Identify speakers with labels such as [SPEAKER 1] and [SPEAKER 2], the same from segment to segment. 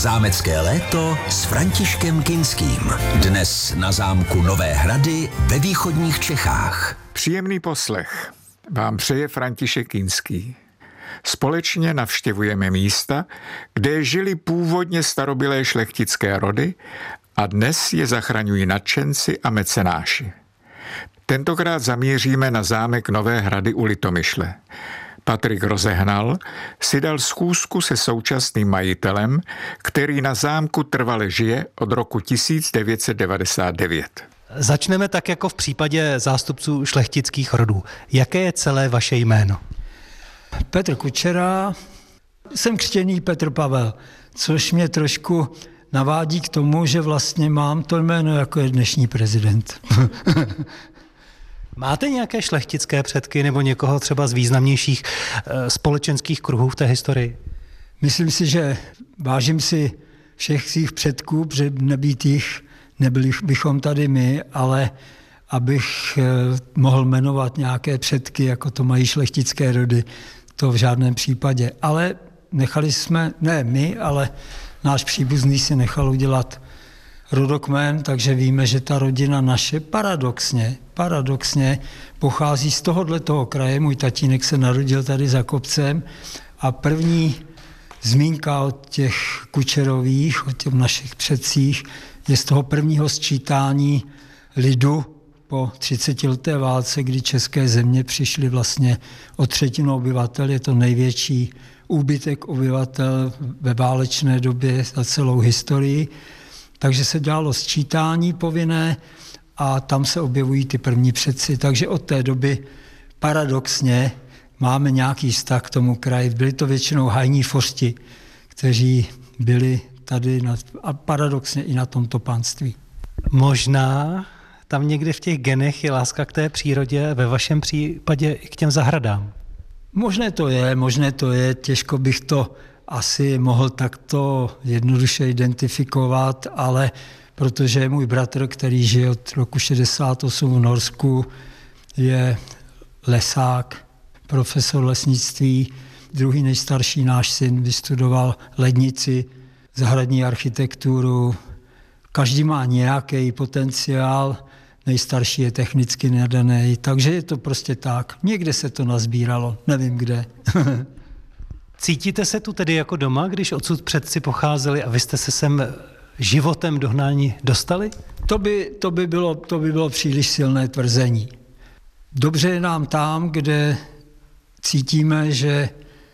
[SPEAKER 1] Zámecké léto s Františkem Kinským. Dnes na zámku Nové Hrady ve východních Čechách.
[SPEAKER 2] Příjemný poslech vám přeje František Kinský. Společně navštěvujeme místa, kde žili původně starobylé šlechtické rody a dnes je zachraňují nadšenci a mecenáši. Tentokrát zamíříme na zámek Nové Hrady u Litomyšle. Patrik Rozehnal si dal schůzku se současným majitelem, který na zámku trvale žije od roku 1999.
[SPEAKER 3] Začneme tak jako v případě zástupců šlechtických rodů. Jaké je celé vaše jméno?
[SPEAKER 4] Petr Kučera, jsem křtěný Petr Pavel, což mě trošku navádí k tomu, že vlastně mám to jméno, jako je dnešní prezident.
[SPEAKER 3] Máte nějaké šlechtické předky nebo někoho třeba z významnějších společenských kruhů v té historii?
[SPEAKER 4] Myslím si, že vážím si všech svých předků, protože nebýt jich, nebyli bychom tady my, ale abych mohl jmenovat nějaké předky, jako to mají šlechtické rody, to v žádném případě. Ale nechali jsme, ne my, ale náš příbuzný si nechal udělat rodokmen, takže víme, že ta rodina naše paradoxně pochází z tohoto kraje. Můj tatínek se narodil tady za kopcem a první zmínka o těch Kučerových, o těch našich předcích, je z toho prvního sčítání lidu po 30leté válce, kdy české země přišly vlastně o 1/3 obyvatel. Je to největší úbytek obyvatel ve válečné době za celou historii. Takže se dělalo sčítání povinné a tam se objevují ty první předci. Takže od té doby paradoxně máme nějaký vztah k tomu kraji. Byli to většinou hajní forsti, kteří byli tady a paradoxně i na tomto panství.
[SPEAKER 3] Možná tam někde v těch genech je láska k té přírodě, ve vašem případě i k těm zahradám.
[SPEAKER 4] Možné to je, těžko bych to asi mohl takto jednoduše identifikovat, ale protože můj bratr, který žije od roku 68 v Norsku, je lesák, profesor lesnictví, druhý nejstarší náš syn vystudoval lednici, zahradní architekturu, každý má nějaký potenciál, nejstarší je technicky nadaný, takže je to prostě tak. Někde se to nazbíralo, nevím kde.
[SPEAKER 3] Cítíte se tu tedy jako doma, když odsud předci pocházeli a vy jste se sem životem dohnání dostali?
[SPEAKER 4] To by bylo příliš silné tvrzení. Dobře je nám tam, kde cítíme, že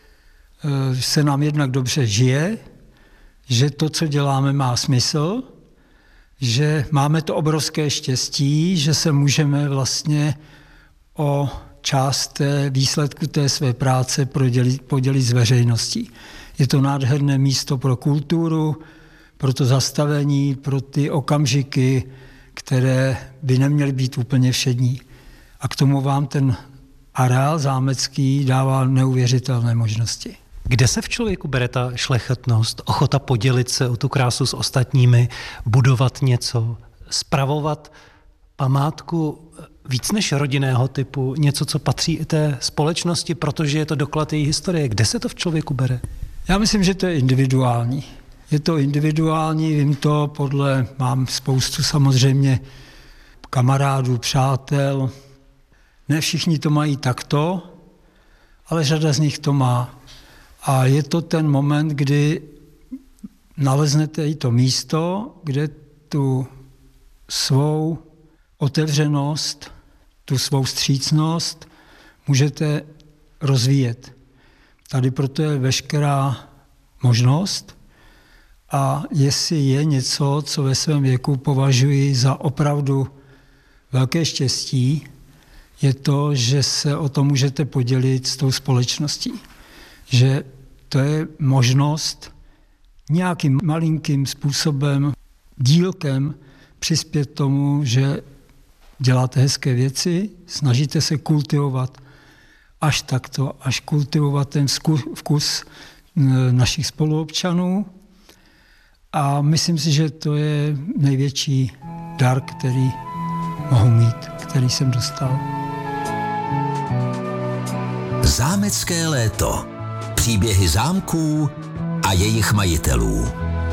[SPEAKER 4] se nám jednak dobře žije, že to, co děláme, má smysl, že máme to obrovské štěstí, že se můžeme vlastně o část výsledku té své práce podělit s veřejností. Je to nádherné místo pro kulturu, pro to zastavení, pro ty okamžiky, které by neměly být úplně všední. A k tomu vám ten areál zámecký dává neuvěřitelné možnosti.
[SPEAKER 3] Kde se v člověku bere ta šlechetnost, ochota podělit se o tu krásu s ostatními, budovat něco, spravovat památku víc než rodinného typu, něco, co patří i té společnosti, protože je to doklad její historie. Kde se to v člověku bere?
[SPEAKER 4] Já myslím, že to je individuální. Je to individuální, vím to mám spoustu samozřejmě kamarádů, přátel. Ne všichni to mají takto, ale řada z nich to má. A je to ten moment, kdy naleznete i to místo, kde tu svou otevřenost, tu svou vstřícnost můžete rozvíjet. Tady proto je veškerá možnost a jestli je něco, co ve svém věku považuji za opravdu velké štěstí, je to, že se o to můžete podělit s tou společností. Že to je možnost nějakým malinkým způsobem, dílkem přispět tomu, že děláte hezké věci, snažíte se kultivovat až kultivovat ten vkus našich spoluobčanů a myslím si, že to je největší dar, který mohu mít, který jsem dostal.
[SPEAKER 1] Zámecké léto. Příběhy zámků a jejich majitelů.